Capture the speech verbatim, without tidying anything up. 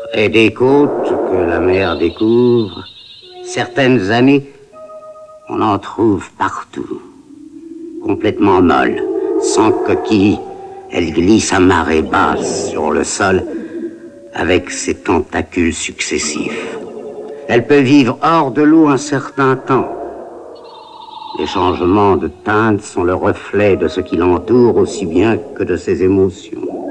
Près des côtes que la mer découvre, certaines années, on en trouve partout. Complètement molle, sans coquille, elle glisse à marée basse sur le sol avec ses tentacules successifs. Elle peut vivre hors de l'eau un certain temps. Les changements de teinte sont le reflet de ce qui l'entoure aussi bien que de ses émotions.